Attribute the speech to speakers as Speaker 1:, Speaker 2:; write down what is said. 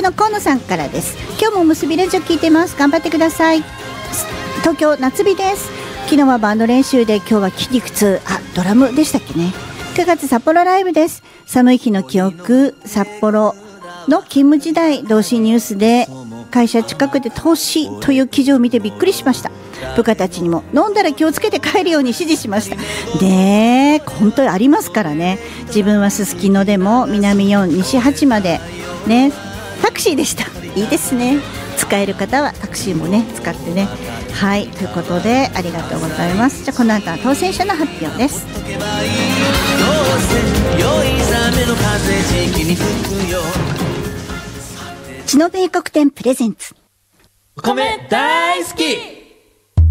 Speaker 1: の河野さんからです。今日も結びラジオ聞いてます。頑張ってください。東京夏日です。昨日はバンド練習で今日は筋肉痛、ドラムでしたっけね。9月札幌ライブです。寒い日の記憶。札幌の勤務時代、同心ニュースで会社近くで投資という記事を見てびっくりしました。部下たちにも飲んだら気をつけて帰るように指示しました。で、本当にありますからね。自分はすすきのでも南4西8までね、タクシーでした。いいですね。使える方はタクシーもね使ってね。はい、ということでありがとうございます。じゃあこの後は当選者の発表です。血の米国店プレゼンツ、
Speaker 2: 米大好き。